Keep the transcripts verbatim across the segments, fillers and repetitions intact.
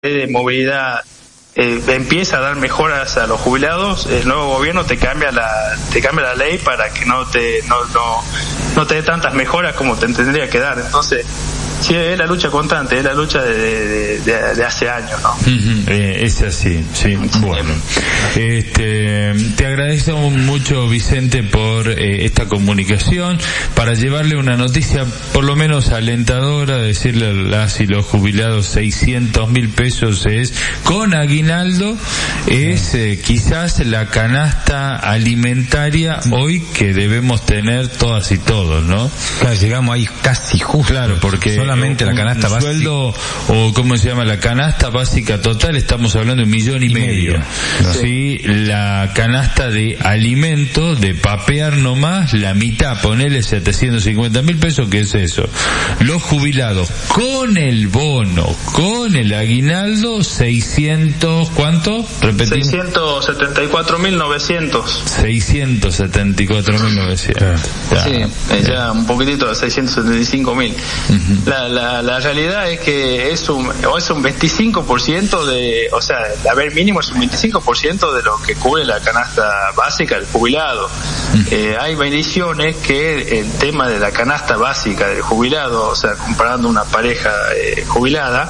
de movilidad eh, empieza a dar mejoras a los jubilados, el nuevo gobierno te cambia la te cambia la ley para que no te no no no te dé tantas mejoras como te tendría que dar. Entonces sí, es la lucha constante, es la lucha de, de, de, de hace años, ¿no? Uh-huh. Eh, es así, sí. Bueno, este, te agradezco mucho, Vicente, por eh, esta comunicación, para llevarle una noticia por lo menos alentadora, decirle a las y los jubilados seiscientos mil pesos es, con aguinaldo, es eh, quizás la canasta alimentaria hoy que debemos tener todas y todos, ¿no? Claro, llegamos ahí casi justo. Claro, porque solamente la canasta básica, sueldo, o cómo se llama, la canasta básica total, estamos hablando de un millón y, y medio. medio. ¿No? Sí, la canasta de alimento, de papear nomás, la mitad, ponele setecientos cincuenta mil pesos, ¿qué es eso? Los jubilados, con el bono, con el aguinaldo, seiscientos, ¿cuánto? Repetimos. seiscientos setenta y cuatro mil novecientos. seiscientos setenta y cuatro mil novecientos. Sí, ya un poquitito de seiscientos setenta y cinco mil. Uh-huh. La, la, la realidad es que es un, es un veinticinco por ciento de, o sea, el haber mínimo es un veinticinco por ciento de lo que cubre la canasta básica del jubilado. Uh-huh. Eh, hay bendiciones que el tema de la canasta básica del jubilado, o sea, comparando una pareja eh, jubilada,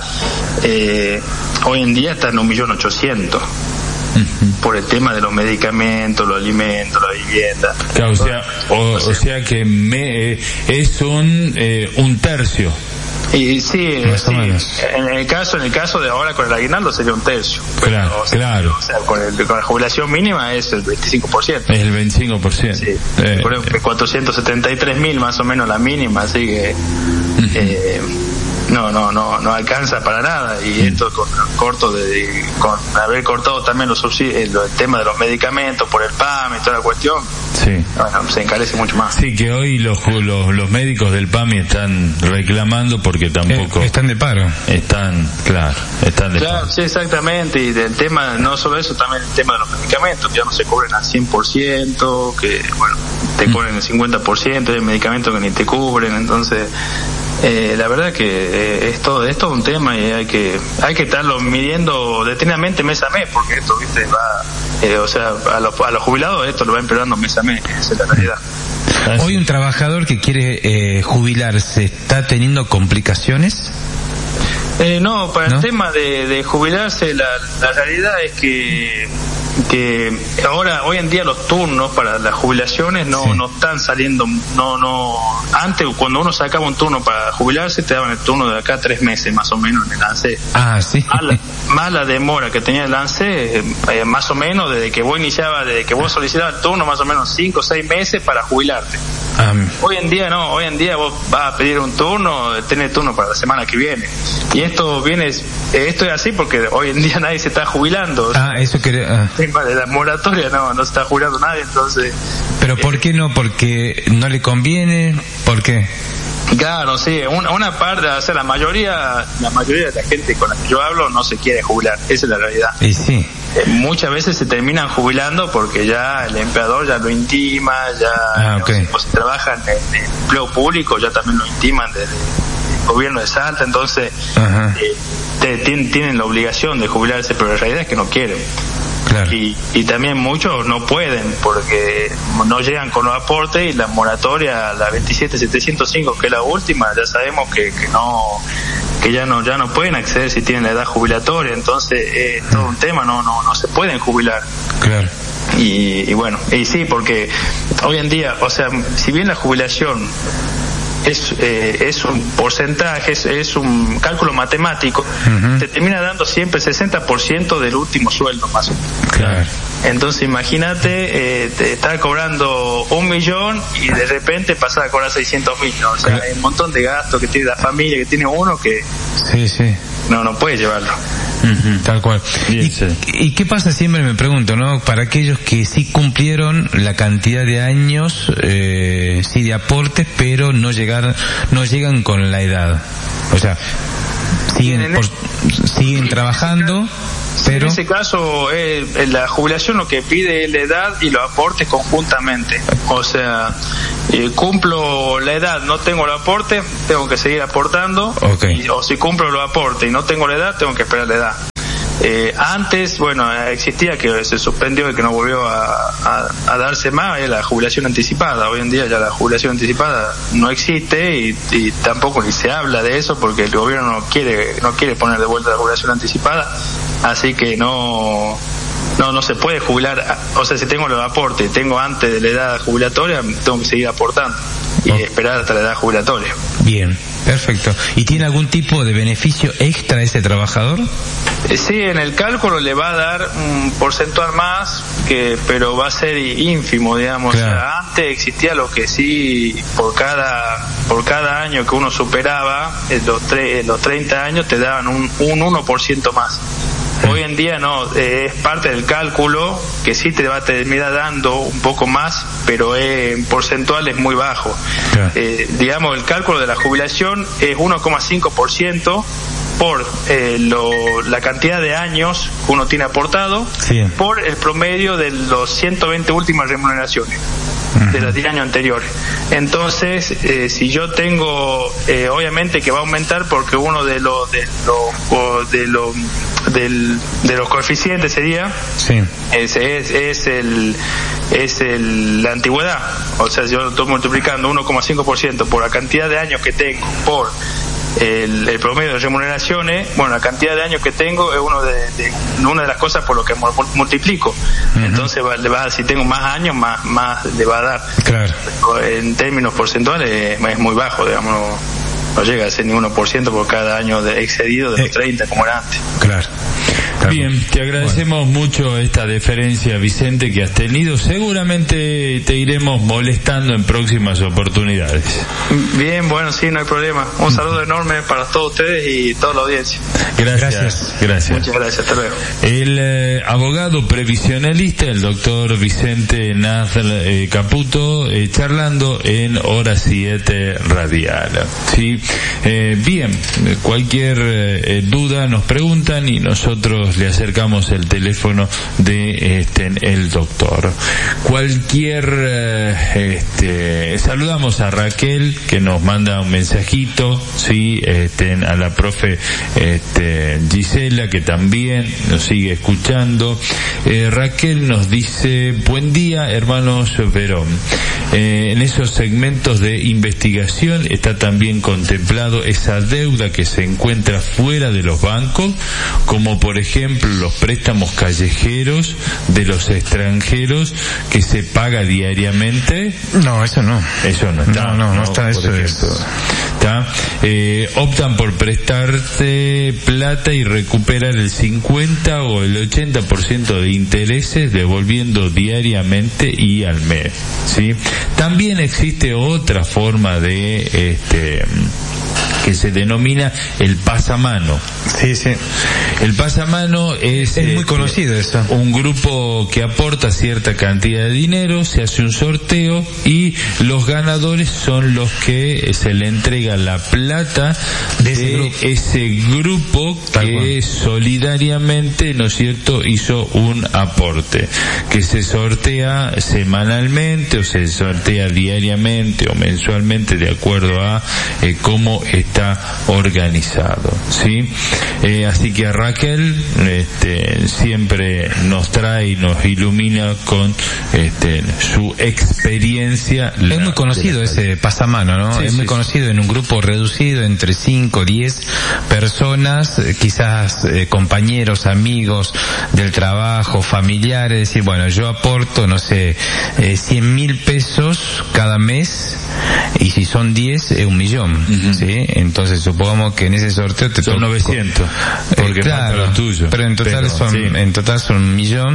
eh, hoy en día está en un millón ochocientos. Uh-huh. Por el tema de los medicamentos, los alimentos, la vivienda. Claro, o sea, o, o sea que me, eh, es un eh, un tercio. Y sí, sí. En el caso, en el caso de ahora con el aguinaldo sería un tercio. Claro, pero, o sea, claro. O sea, con, el, con la jubilación mínima es el veinticinco por ciento. Es el veinticinco por ciento. Sí. Eh, por ejemplo, eh. cuatrocientos setenta y tres mil más o menos la mínima, así que uh-huh. eh, no, no, no, no alcanza para nada. Y esto con corto de, con haber cortado también los subsidios, el, el tema de los medicamentos por el P A M y toda la cuestión. Sí. Bueno, se encarece mucho más. Sí, que hoy los los, los médicos del P A M están reclamando porque tampoco eh, están de paro. Están, claro, están de claro, paro. Sí, exactamente. Y del tema, no solo eso, también el tema de los medicamentos, ya no se cubren al cien por ciento, que bueno, te mm. cubren el cincuenta por ciento, hay medicamentos que ni te cubren, entonces Eh, la verdad que eh, es todo esto es un tema y hay que hay que estarlo midiendo detenidamente mes a mes, porque esto, viste, va eh, o sea, a los, a los jubilados esto lo va empeorando mes a mes, esa es la realidad. Hoy un trabajador que quiere eh, jubilarse, ¿está teniendo complicaciones? Eh, no, para ¿No? el tema de, de jubilarse, la, la realidad es que que ahora, hoy en día los turnos para las jubilaciones no, sí. no están saliendo, no, no, antes cuando uno sacaba un turno para jubilarse te daban el turno de acá tres meses más o menos en el ANSES. Ah, sí. Más la, más la demora que tenía el ANSES, eh, más o menos desde que vos iniciabas, desde que vos solicitabas el turno, más o menos cinco o seis meses para jubilarte. Um. Hoy en día no, hoy en día vos vas a pedir un turno, tenés turno para la semana que viene. Y esto viene, esto es así porque hoy en día nadie se está jubilando. Ah, eso quería... Uh. De la moratoria no, no se está jubilando nadie, entonces... ¿Pero por qué no? ¿Porque no le conviene? ¿Por qué? Claro, sí, una, una parte, o sea, la mayoría, la mayoría de la gente con la que yo hablo no se quiere jubilar, esa es la realidad. Y sí. Eh, muchas veces se terminan jubilando porque ya el empleador ya lo intima, ya... Ah, okay. O si trabajan en, en empleo público ya también lo intiman desde el gobierno de Salta, entonces eh, te, tienen, tienen la obligación de jubilarse, pero la realidad es que no quieren. Claro. Y, y también muchos no pueden porque no llegan con los aportes y la moratoria, la veintisiete setecientos cinco, que es la última, ya sabemos que, que no que ya no ya no pueden acceder si tienen la edad jubilatoria, entonces es eh, todo un tema, no no no se pueden jubilar. Claro. Y, y bueno, y sí, porque hoy en día, o sea, si bien la jubilación es eh, es un porcentaje, es, es un cálculo matemático, uh-huh. te termina dando siempre el sesenta por ciento del último sueldo más o menos. Claro. Entonces imagínate eh, te estar cobrando un millón y de repente pasar a cobrar seiscientos mil, ¿no? O sea, claro. Hay un montón de gastos que tiene la familia, que tiene uno que sí, sí. no, no puede llevarlo. Uh-huh. Tal cual. ¿Y, ¿Y qué pasa? Siempre me pregunto, ¿no? Para aquellos que sí cumplieron la cantidad de años, eh, sí de aportes, pero no llegar, no llegan con la edad. O sea, siguen, por, siguen trabajando, pero... En ese caso, eh, la jubilación lo que pide es la edad y los aportes conjuntamente. O sea, y cumplo la edad, no tengo el aporte, tengo que seguir aportando, okay. y, o si cumplo el aporte y no tengo la edad, tengo que esperar la edad. Eh, antes, bueno, existía, que se suspendió y que no volvió a, a, a darse más, es la jubilación anticipada. Hoy en día ya la jubilación anticipada no existe y, y tampoco ni se habla de eso porque el gobierno no quiere no quiere poner de vuelta la jubilación anticipada, así que no no no se puede jubilar. O sea, si tengo el aporte, tengo antes de la edad jubilatoria, tengo que seguir aportando y oh. esperar hasta la edad jubilatoria. Bien, perfecto. ¿Y tiene algún tipo de beneficio extra ese trabajador? Sí, en el cálculo le va a dar un porcentual más, que pero va a ser ínfimo, digamos. Claro. O sea, antes existía lo que sí, por cada por cada año que uno superaba, en los, tre- en los treinta años te daban un, un uno por ciento más. Hoy en día no, eh, es parte del cálculo que sí te va a terminar dando un poco más, pero eh, en porcentual es muy bajo. Claro. Eh, digamos, el cálculo de la jubilación es uno coma cinco por ciento por eh, lo, la cantidad de años que uno tiene aportado, sí. por el promedio de los ciento veinte últimas remuneraciones uh-huh. de los diez años anteriores. Entonces, eh, si yo tengo, eh, obviamente que va a aumentar porque uno de los de los de los del, de los coeficientes sería sí. es, es, es el es el la antigüedad. O sea, yo estoy multiplicando uno coma cinco por ciento por la cantidad de años que tengo por El, el promedio de remuneraciones. Bueno, la cantidad de años que tengo es uno de, de una de las cosas por lo que multiplico. Uh-huh. Entonces va, le va, si tengo más años, más más le va a dar. Claro. En términos porcentuales es, es muy bajo, digamos, no, no llega a ser ni uno por ciento por cada año de excedido de los treinta como era antes. Claro. Bien, te agradecemos bueno. mucho esta deferencia, Vicente, que has tenido. Seguramente te iremos molestando en próximas oportunidades. Bien, bueno, sí, no hay problema. Un saludo enorme para todos ustedes y toda la audiencia. Gracias, gracias. gracias. Muchas gracias, hasta luego. El eh, abogado previsionalista, el doctor Vicente Naz eh, Caputo, eh, charlando en Hora siete Radial. Sí, eh, bien, cualquier eh, duda nos preguntan y nosotros le acercamos el teléfono de este el doctor. Cualquier eh, este saludamos a Raquel que nos manda un mensajito, sí, este a la profe este Gisela que también nos sigue escuchando. Eh, Raquel nos dice: buen día, hermanos Verón. Eh, en esos segmentos de investigación está también contemplado esa deuda que se encuentra fuera de los bancos, como por ejemplo los préstamos callejeros de los extranjeros que se paga diariamente. No, eso no. Eso no está. No, no, no, no está, eso es. ¿Está? Eh, optan por prestarte plata y recuperar el cincuenta o el ochenta por ciento de intereses devolviendo diariamente y al mes, ¿sí? También existe otra forma de este que se denomina el pasamano. Sí, sí. El pasamano es, es muy conocido eso. Un grupo que aporta cierta cantidad de dinero, se hace un sorteo y los ganadores son los que se le entrega la plata de ese, de grupo. ese grupo que solidariamente, ¿no es cierto?, hizo un aporte, que se sortea semanalmente o se sortea diariamente o mensualmente de acuerdo a eh, cómo está organizado, ¿sí? Eh, así que a Raquel este, siempre nos trae y nos ilumina con este, su experiencia. Es la, muy conocido ese pasamano, ¿no? Sí, es sí, muy sí. conocido en un grupo reducido entre cinco o diez personas, quizás eh, compañeros, amigos del trabajo, familiares, decir, bueno, yo aporto, no sé, eh, cien mil pesos cada mes y si son diez es un millón, uh-huh. ¿sí? Entonces supongamos que en ese sorteo te son novecientos, porque eh, claro, lo tuyo. Pero en total pero, son, sí. en total son un millón,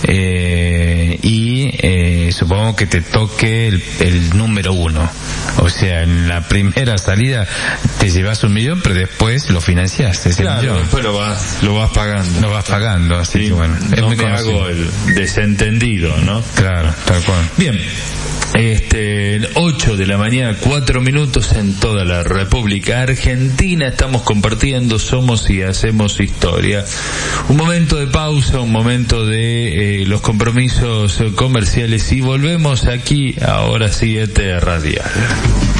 eh, y eh, supongo que te toque el, el número uno. O sea, en la primera salida te llevas un millón, pero después lo financiaste ese claro, millón. Después lo vas, lo vas pagando. Lo vas pagando, así sí, que bueno. Es no muy me conocido. Hago el desentendido, ¿no? Claro, tal cual. Bien. Este, ocho de la mañana, cuatro minutos en toda la República Argentina. Estamos compartiendo, somos y hacemos historia. Un momento de pausa, un momento de eh, los compromisos comerciales y volvemos aquí a Hora siete Radial.